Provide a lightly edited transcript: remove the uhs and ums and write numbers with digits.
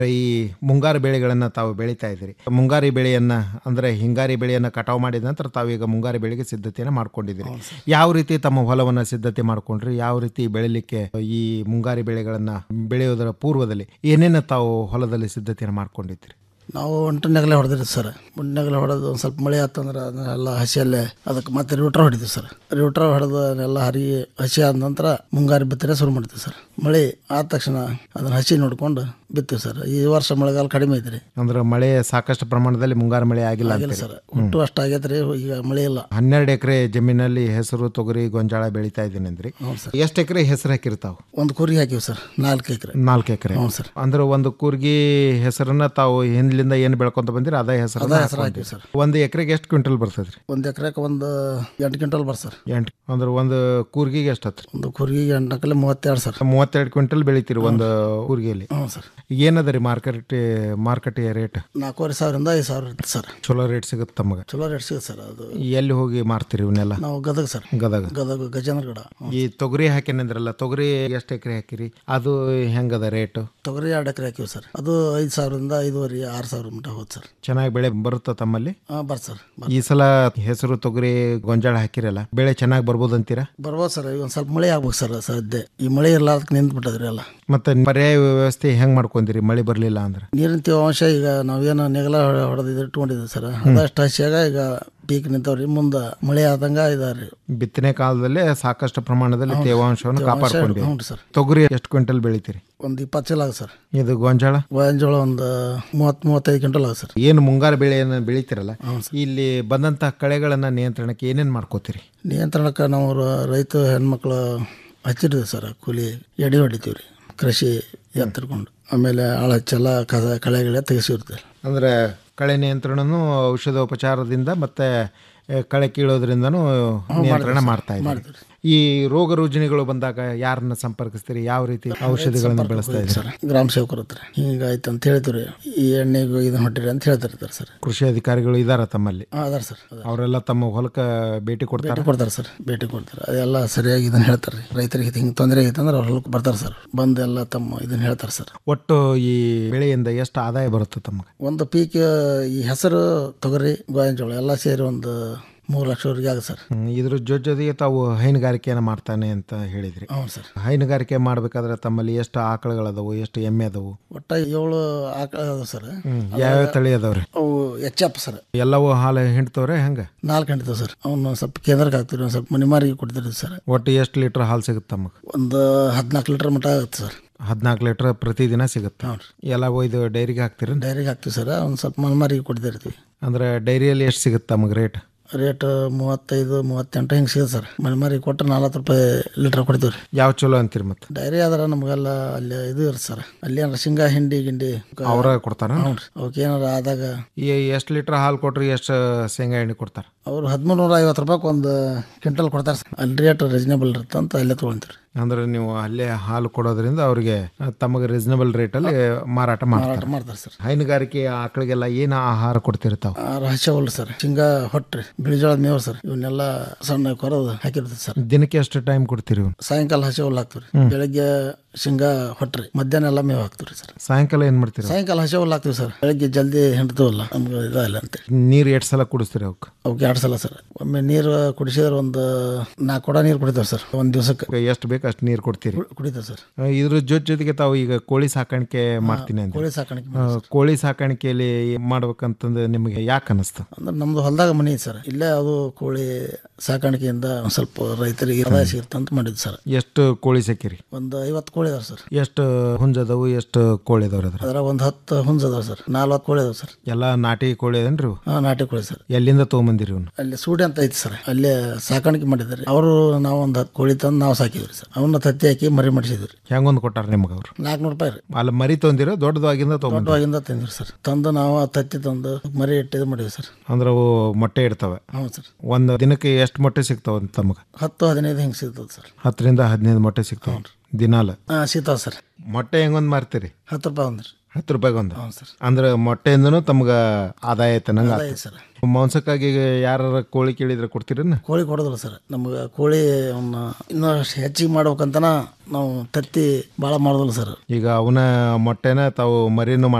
ಈ ಮುಂಗಾರು ಬೆಳೆಗಳನ್ನು ತಾವು ಬೆಳೀತಾ ಇದ್ದೀರಿ. ಮುಂಗಾರಿ ಬೆಳೆಯನ್ನು ಅಂದರೆ ಹಿಂಗಾರಿ ಬೆಳೆಯನ್ನು ಕಟಾವು ಮಾಡಿದ ನಂತರ ತಾವೀಗ ಮುಂಗಾರಿ ಬೆಳೆಗೆ ಸಿದ್ಧತೆಯನ್ನು ಮಾಡ್ಕೊಂಡಿದ್ದೀರಿ. ಯಾವ ರೀತಿ ತಮ್ಮ ಹೊಲವನ್ನು ಸಿದ್ಧತೆ ಮಾಡ್ಕೊಂಡ್ರಿ? ಯಾವ ರೀತಿ ಬೆಳಿಲಿಕ್ಕೆ ಈ ಮುಂಗಾರಿ ಬೆಳೆಗಳನ್ನು ಬೆಳೆಯೋದರ ಪೂರ್ವದಲ್ಲಿ ಏನೇನು ತಾವು ಹೊಲದಲ್ಲಿ ಸಿದ್ಧತೆಯನ್ನು ಮಾಡ್ಕೊಂಡಿದ್ದೀರಿ? ನಾವು ಒಂಟನೆಗಲೆ ಹೊಡೆದಿರಿ ಸರ್. ಒಂಟನೆಗಲೆ ಹೊಡೆದು ಒಂದು ಸ್ವಲ್ಪ ಮಳೆ ಆತಂದ್ರೆ ಅದನ್ನೆಲ್ಲ ಹಸಿಯಲ್ಲೇ ಅದಕ್ಕೆ ಮತ್ತೆ ರಿವ್ಟ್ರ ಹೊಡಿತೀವಿ ಸರ್. ರಿವ್ಟ್ರ ಹೊಡೆದು ಅದನ್ನೆಲ್ಲ ಹಸಿ ಆದ ನಂತರ ಮುಂಗಾರು ಬಿತ್ತನೆ ಶುರು ಮಾಡ್ತೀವಿ ಸರ್. ಮಳೆ ಆದ ತಕ್ಷಣ ಅದನ್ನು ಹಸಿ ನೋಡ್ಕೊಂಡು ಬಿತ್ತೀವಿ ಸರ್. ಈ ವರ್ಷ ಮಳೆಗಾಲ ಕಡಿಮೆ ಐತ್ರಿ. ಅಂದ್ರೆ ಮಳೆ ಸಾಕಷ್ಟು ಪ್ರಮಾಣದಲ್ಲಿ ಮುಂಗಾರು ಮಳೆ ಆಗಿಲ್ಲ ಸರ್. ಒಟ್ಟು ಅಷ್ಟು ಆಗೈತ್ರಿ, ಈಗ ಮಳೆ ಇಲ್ಲ. 12 ಎಕರೆ ಜಮೀನಲ್ಲಿ ಹೆಸರು, ತೊಗರಿ, ಗೊಂಜಾಳ ಬೆಳೀತಾ ಇದ್ದೀನಿ ಅಂದ್ರಿ. ಎಷ್ಟು ಎಕರೆ ಹೆಸರು ಹಾಕಿರ್ತಾವ? ಒಂದು ಕೂರಿಗೆ ಹಾಕಿವಿ ಸರ್. 4 ಎಕರೆ. 4 ಎಕರೆ. ಹ್ಞೂ ಸರ್. ಅಂದ್ರೆ ಒಂದು ಕೂರ್ಗಿ ಹೆಸರನ್ನ ತಾವು ಹಿಂದ್ಲಿಂದ ಏನು ಬೆಳ್ಕೊಂತ ಬಂದಿರಿ ಅದೇ ಹೆಸರು ಹಾಕಿವಿ ಸರ್. ಒಂದು ಎಕರೆಗೆ ಎಷ್ಟು ಕ್ವಿಂಟಲ್ ಬರ್ತದ್ರಿ? ಒಂದು ಎಕರೆಗೆ ಒಂದು 8 ಕ್ವಿಂಟಲ್ ಬರ್ತ ಸರ್. 8 ಅಂದ್ರೆ ಒಂದು ಕೂರ್ಗಿಗೆ ಎಷ್ಟು ಹತ್ರಿ? ಒಂದು ಕೂರ್ಗಿಗೆ 8 32 ಸರ್. 32 ಕ್ವಿಂಟಲ್ ಬೆಳಿತೀರಿ ಒಂದು ಕೂರ್ಗಿಯಲ್ಲಿ. ಹ್ಞೂ ಸರ್. ಏನದ ರೀ ಮಾರ್ಕೆಟ್ ರೇಟ್? 4,500ರಿಂದ 5,000 ಇರುತ್ತೆ ಸರ್. ಚಲೋ ರೇಟ್ ಸಿಗುತ್ತೆ ತಮಗೆ? ಚಲೋ ರೇಟ್ ಸಿಗುತ್ತೆ ಸರ್. ಅದು ಎಲ್ಲಿ ಹೋಗಿ ಮಾರ್ತೀರಿ ಇವನ್ನೆಲ್ಲ? ನಾವು ಗದಗ ಸರ್. ಗದಗ ಗಜೇಂದ್ರಗಡ. ಈ ತೊಗರಿ ಹಾಕಿನಂದ್ರಲ್ಲ, ತೊಗರಿ ಎಷ್ಟು ಎಕರೆ ಹಾಕಿರಿ? ಅದು ಹೆಂಗದ ರೇಟ್? ತೊಗರಿ 2 ಎಕರೆ ಹಾಕಿವಿ ಸರ್. ಅದು 5,000ರಿಂದ 5,500 6,000 ಮಟ್ಟ ಹೋದ್ ಸರ್. ಚೆನ್ನಾಗಿ ಬೆಳೆ ಬರುತ್ತಾ ತಮ್ಮಲ್ಲಿ? ಬರ್ತ ಸರ್. ಈ ಸಲ ಹೆಸರು, ತೊಗರಿ, ಗೊಂಜಾಳ ಹಾಕಿರಲ್ಲ, ಬೆಳೆ ಚೆನ್ನಾಗಿ ಬರ್ಬೋದು ಅಂತೀರಾ? ಬರ್ಬೋದು ಸರ್. ಈಗ ಒಂದು ಸ್ವಲ್ಪ ಮಳೆ ಆಗ್ಬೇಕು ಸರ್. ಸದ್ಯ ಈ ಮಳೆ ಇರ್ಲಾರ್ದಕ್ಕೆ ನಿಂತು ಬಿಟ್ಟದ್ರಿ ಎಲ್ಲ. ಮತ್ತೆ ಪರ್ಯಾಯ ವ್ಯವಸ್ಥೆ ಹೆಂಗ್ ಮಾಡ್ಕೊಂಡಿರಿ ಮಳೆ ಬರ್ಲಿಲ್ಲ ಅಂದ್ರೆ? ನೀರಿನ ತೇವಾಂಶ ಈಗ ನಾವೇನು ನೆಗಲ ಹೊಡೆದಿದ್ದು ಇಟ್ಕೊಂಡಿದ್ವಿ ಸರ್. ಅದಷ್ಟು ಹಸಿಯಾಗ ಈಗ ಪೀಕ್ ನಿಂತವ್ರಿ. ಮುಂದೆ ಮಳೆ ಆದಂಗ ಇದಾವ್ರಿ. ಬಿತ್ತನೆ ಕಾಲದಲ್ಲಿ ಸಾಕಷ್ಟು ಪ್ರಮಾಣದಲ್ಲಿ ತೇವಾಂಶವನ್ನು ಕಾಪಾಡ್ಕೊಂಡ್ರಿ. ಹ್ಞೂ ಸರ್. ತೊಗರಿ ಎಷ್ಟು ಕ್ವಿಂಟಲ್ ಬೆಳಿತೀರಿ? ಒಂದು 20 ಚೀಲ ಆಗ ಸರ್. ಇದು ಗೊಂಜಾಳ ಒಂದು 30-35 ಕ್ವಿಂಟಲ್ ಆಗ ಸರ್. ಏನು ಮುಂಗಾರು ಬೆಳೆಯನ್ನು ಬೆಳಿತೀರಲ್ಲ, ಇಲ್ಲಿ ಬಂದಂತ ಕಳೆಗಳನ್ನ ನಿಯಂತ್ರಣಕ್ಕೆ ಏನೇನ್ ಮಾಡ್ಕೋತೀರಿ? ನಿಯಂತ್ರಣಕ್ಕೆ ನಾವು ರೈತ ಹೆಣ್ಮಕ್ಳು ಹಚ್ಚಿಡ್ತೀವಿ ಸರ್. ಕೂಲಿ ಎಡೆ ಹೊಡಿತೀವಿ ರೀ. ಕೃಷಿ ಎತ್ತರ್ಕೊಂಡು ಆಮೇಲೆ ಆಳ ಹಚ್ಚೆಲ್ಲ ಕಳೆಗಳೇ ತೆಗೆಸಿರ್ತೀವಿ. ಅಂದ್ರೆ ಕಳೆ ನಿಯಂತ್ರಣನು ಔಷಧೋಪಚಾರದಿಂದ ಮತ್ತೆ ಕಳೆ ಕೀಳೋದ್ರಿಂದನೂ ನಿಯಂತ್ರಣ ಮಾಡ್ತಾ ಇದ್ದೀವಿ. ಈ ರೋಗ ರುಜಿನಗಳು ಬಂದಾಗ ಯಾರನ್ನ ಸಂಪರ್ಕಿಸ್ತೀರಿ? ಯಾವ ರೀತಿ ಔಷಧಿಗಳನ್ನ ಬಳಸ್ತಾ ಇದ್ದೀರಿ ಸರ್? ಗ್ರಾಮ ಸೇವಕರು ಹತ್ರ ಹಿಂಗಾಯ್ತು ಅಂತ ಹೇಳ್ತೀವಿ. ಈ ಎಣ್ಣೆಗೆ ಇದನ್ನ ಹೊಟ್ಟಿರಿ ಅಂತ ಹೇಳ್ತಿರ್ತಾರೆ ಸರ್. ಕೃಷಿ ಅಧಿಕಾರಿಗಳು ಇದಾರ ತಮ್ಮಲ್ಲಿ? ಅದಾರ ಸರ್. ಅವರೆಲ್ಲ ತಮ್ಮ ಹೊಲಕ್ಕೆ ಭೇಟಿ ಕೊಡ್ತಾರೆ ಸರ್. ಭೇಟಿ ಕೊಡ್ತಾರೆ. ಅದೆಲ್ಲ ಸರಿಯಾಗಿ ಇದನ್ನ ಹೇಳ್ತಾರೆ. ರೈತರಿಗೆ ಹಿಂಗೆ ತೊಂದರೆ ಆಗೈತೆ ಅಂದ್ರೆ ಅವ್ರ ಹೊಲಕ್ಕೆ ಬರ್ತಾರೆ ಸರ್. ಬಂದೆಲ್ಲ ತಮ್ಮ ಇದನ್ನ ಹೇಳ್ತಾರೆ ಸರ್. ಒಟ್ಟು ಈ ಬೆಳೆಯಿಂದ ಎಷ್ಟು ಆದಾಯ ಬರುತ್ತೆ ತಮಗೆ? ಒಂದು ಪೀಕ್ ಈ ಹೆಸರು, ತೊಗರಿ, ಗೋವಿನಜೋಳ ಎಲ್ಲ ಸೇರಿ ಒಂದು 3 ಲಕ್ಷವರೆಗೆ ಆಗುತ್ತೆ ಸರ್. ಇದ್ರ ಜೊತೆಗೆ ತಾವು ಹೈನುಗಾರಿಕೆಯನ್ನು ಮಾಡ್ತಾನೆ ಅಂತ ಹೇಳಿದ್ರಿ. ಹ್ಞೂ ಸರ್. ಹೈನುಗಾರಿಕೆ ಮಾಡ್ಬೇಕಾದ್ರೆ ತಮ್ಮಲ್ಲಿ ಎಷ್ಟು ಆಕಳುಗಳದಾವು, ಎಷ್ಟು ಎಮ್ಮೆ ಅದಾವು? ಒಟ್ಟ 7 ಆಕಳ ಅದಾವ ಸರ್. ಯಾವ್ಯಾವ ತಳಿ ಅದಾವ್ರಿ? ಅವು ಎಚ್.ಎಫ್ ಸರ್. ಎಲ್ಲವೂ ಹಾಲು ಹಿಂಡ್ತವ್ರೆ ಹೆಂಗ? 4 ಹಿಂಡ್ತಾವ ಸರ್. ಅವ್ನು ಸ್ವಲ್ಪ ಕೇಂದ್ರಕ್ಕೆ ಹಾಕ್ತಿವಿ, ಒಂದು ಸ್ವಲ್ಪ ಮನಿಮಾರಿಗೆ ಕೊಡ್ತೀರಿ ಸರ್. ಒಟ್ಟು ಎಷ್ಟು ಲೀಟರ್ ಹಾಲು ಸಿಗುತ್ತೆ ತಮಗೆ? ಒಂದು 14 ಲೀಟರ್ ಮಟ್ಟ ಆಗುತ್ತೆ ಸರ್. 14 ಲೀಟರ್ ಪ್ರತಿದಿನ ಸಿಗುತ್ತೆ? ಎಲ್ಲ ಒಯ್ದು ಡೈರಿಗೆ ಹಾಕ್ತೀರಿ? ಡೈರಿಗೆ ಹಾಕ್ತೀವಿ ಸರ್. ಒಂದು ಸ್ವಲ್ಪ ಮನಿಮಾರಿಗೆ ಕೊಡ್ತಿರ್ತೀವಿ. ಅಂದ್ರೆ ಡೈರಿಯಲ್ಲಿ ಎಷ್ಟು ಸಿಗುತ್ತೆ ತಮಗೆ ರೇಟ್? 35-38 ಹಿಂಗೆ ಸಿಗುತ್ತೆ ಸರ್. ಮನಿಮಾರಿಗೆ ಕೊಟ್ಟರೆ 40 ರೂಪಾಯಿ ಲೀಟರ್ ಕೊಡ್ತೀವಿ ರೀ. ಯಾವ ಚಲೋ ಅಂತೀರಿ? ಮತ್ತೆ ಡೈರಿ ಆದ್ರೆ ನಮಗೆಲ್ಲ ಅಲ್ಲಿ ಇದು ಇರುತ್ತೆ ಸರ್. ಅಲ್ಲಿ ಏನಾರ ಶೇಂಗಾ ಹಿಂಡಿ ಅವರ ಕೊಡ್ತಾರ? ಹ್ಞೂ ರೀ. ಅವಕ್ಕೆ ಏನಾರ ಆದಾಗ ಎಷ್ಟು ಲೀಟರ್ ಹಾಲು ಕೊಟ್ರಿ ಎಷ್ಟು ಶೇಂಗಾ ಎಣ್ಣೆ ಕೊಡ್ತಾರೆ? ಅವರು 1,350 ರೂಪಾಯಿ ಒಂದು ಕ್ವಿಂಟಲ್ ಕೊಡ್ತಾರೆ ಸರ್. ಅಲ್ಲಿ ರೇಟ್ ರೀಸನೇಬಲ್ ಇರುತ್ತೆ ಅಂತ ಅಲ್ಲೇ ತೊಗೊಳ್ತೀವಿ. ಅಂದ್ರೆ ನೀವು ಅಲ್ಲೇ ಹಾಲು ಕೊಡೋದ್ರಿಂದ ಅವ್ರಿಗೆ ತಮಗೆ ರೀಸನಬಲ್ ರೇಟಲ್ಲಿ ಮಾರಾಟ ಮಾಡ್ತಾರೆ ಸರ್. ಹೈನುಗಾರಿಕೆ ಆಕಳಿಗೆಲ್ಲ ಏನು ಆಹಾರ ಕೊಡ್ತಿರ್ತಾವ? ಹಸಿವಲ್ಲ ಸರ್. ಶೇಂಗಾ ಹೊಟ್ರಿ, ಬಿಳಿಜೋಳದ ಮೇವು ಸರ್. ಇವನ್ನೆಲ್ಲ ಸಣ್ಣ ಕೊರೋದು ಹಾಕಿರ್ತದೆ ಸರ್. ದಿನಕ್ಕೆ ಎಷ್ಟು ಟೈಮ್ ಕೊಡ್ತೀರಿ? ಸಾಯಂಕಾಲ ಹಸಿವಲ್ಲ ಹಾಕ್ತೀವಿ. ಬೆಳಗ್ಗೆ ಶೇಂಗಾ ಹೊಟ್ರಿ, ಮಧ್ಯಾಹ್ನ ಎಲ್ಲ ಮೇವು ಹಾಕ್ತೀವಿ ಸರ್. ಸಾಯಂಕಾಲ ಏನ್ ಮಾಡ್ತೀರಿ? ಸಾಯಂಕಾಲ ಹಸಿವಲ್ಲ ಹಾಕ್ತೀವಿ ಸರ್. ಬೆಳಗ್ಗೆ ಜಲ್ದಿ ಹಿಂಡ್ತೀವಲ್ಲ, ನಮ್ಗೆ ಇದಾಗಲ್ಲ ಅಂತ. ನೀರು ಎಷ್ಟು ಸಲ ಕುಡಿಸ್ತೀರಿ ಅವಕ್ಕೆ? 2 ಸಲ ಸರ್. ಒಮ್ಮೆ ನೀರು ಕುಡಿಸಿದ್ರೆ ಒಂದು 4 ಕೊಡ ನೀರು ಕುಡಿತಾವೆ ಸರ್ ಒಂದು ದಿವಸಕ್ಕೆ. ಎಷ್ಟು ಬೇಕು ಅಷ್ಟು ನೀರು ಕೊಡ್ತೀರಿ? ಕುಡಿತಾವೆ ಸರ್. ಇದ್ರ ಜೊತೆಗೆ ತಾವು ಈಗ ಕೋಳಿ ಸಾಕಾಣಿಕೆ ಮಾಡ್ತೀನಿ ಅಂತ. ಕೋಳಿ ಸಾಕಾಣಿಕೆಯಲ್ಲಿ ಮಾಡ್ಬೇಕಂತಂದ್ರೆ ನಿಮಗೆ ಯಾಕೆ ಅನಿಸ್ತು? ಅಂದ್ರೆ ನಮ್ದು ಹೊಲದಾಗ ಮನೆ ಸರ್. ಇಲ್ಲೇ ಅದು ಕೋಳಿ ಸಾಕಾಣಿಕೆಯಿಂದ ಒಂದು ಸ್ವಲ್ಪ ರೈತರಿಗೆ ಆದಾಯ ಸಿಗುತ್ತೆ ಅಂತ ಮಾಡಿದ್ವಿ ಸರ್. ಎಷ್ಟು ಕೋಳಿ ಸಾಕಿರಿ? ಒಂದು 50 ಕೋಳಿ ಅದಾವ ಸರ್. ಎಷ್ಟು ಹುಂಜದವು, ಎಷ್ಟು ಕೋಳಿ ಅದಾವ್ರಿ? ಅದ್ರ ಒಂದು 10 ಹುಂಜ ಅದಾವ ಸರ್. 40 ಕೋಳಿ ಅದಾವ ಸರ್. ಎಲ್ಲ ನಾಟಿ ಕೋಳಿ ಅದೇನ್ರಿ? ನಾಟಿ ಕೋಳಿ ಸರ್. ಎಲ್ಲಿಂದ ತೊಗೊಂಬಂದಿರಿ ಇವ್ನು? ಅಲ್ಲಿ ಸೂಡಿ ಅಂತ ಐತಿ ಸರ್. ಅಲ್ಲೇ ಸಾಕಾಣಿಕೆ ಮಾಡಿದ್ದಾರೆ ಅವರು. ನಾವು ಒಂದು 10 ಕೋಳಿ ತಂದು ನಾವು ಸಾಕಿದ್ರಿ ಸರ್. ಅವನ್ನ ತತ್ತಿ ಹಾಕಿ ಮರಿ ಮಾಡಿಸಿದ್ರಿ. ಹೆಂಗೊಂದು ಕೊಟ್ಟಾರ ನಿಮ್ಗೆ ಅವರು? 400 ರೂಪಾಯಿ ರೀ. ಅಲ್ಲಿ ಮರಿ ತೊಂದಿರೋ ದೊಡ್ಡದಾಗಿಂದ ದೊಡ್ಡವಾಗಿಂದ ತಂದಿರಿ ಸರ್. ತಂದು ನಾವು ತತ್ತಿ ತಂದು ಮರಿ ಇಟ್ಟಿದ್ದು ಮಾಡಿದ್ವಿ ಸರ್. ಅಂದ್ರೆ ಅವು ಮೊಟ್ಟೆ ಇಡ್ತವೆ? ಹ್ಞೂ ಸರ್. ಒಂದು ದಿನಕ್ಕೆ ಎಷ್ಟು ಮೊಟ್ಟೆ ಸಿಗ್ತಾವ ತಮಗೆ? 10-15 ಹಿಂಗೆ ಸಿಗ್ತದೆ ಸರ್. 10ರಿಂದ 15 ಮೊಟ್ಟೆ ಸಿಗ್ತಾವ ದಿನಾಲ? ಸಿಗ್ತಾವ ಸರ್. ಮೊಟ್ಟೆ ಹೆಂಗೊಂದು ಮಾರ್ತೀರಿ? 10 ರೂಪಾಯಿ ಒಂದ್ರಿ. 10 ರೂಪಾಯಿಗೊಂದು. ಹ್ಞೂ ಸರ್. ಅಂದ್ರೆ ಮೊಟ್ಟೆಯಿಂದನೂ ತಮ್ಗೆ ಆದಾಯ ಐತನಂಗೆ ಅದಾಯ ಸರ್. ಮಾಂಸಕ್ಕಾಗಿ ಯಾರು ಕೋಳಿ ಕೇಳಿದ್ರೆ ಕೊಡ್ತೀರನ್ನ? ಕೋಳಿ ಕೊಡೋದಿಲ್ಲ ಸರ್. ನಮ್ಗೆ ಕೋಳಿ ಅವನ್ನ ಇನ್ನೂ ಹೆಚ್ಚಿಗೆ ಮಾಡ್ಬೇಕಂತನ ನಾವು ತತ್ತಿ ಭಾಳ ಮಾಡೋದಿಲ್ಲ ಸರ್. ಈಗ ಅವನ ಮೊಟ್ಟೆನ ತಾವು ಮರಿನೂ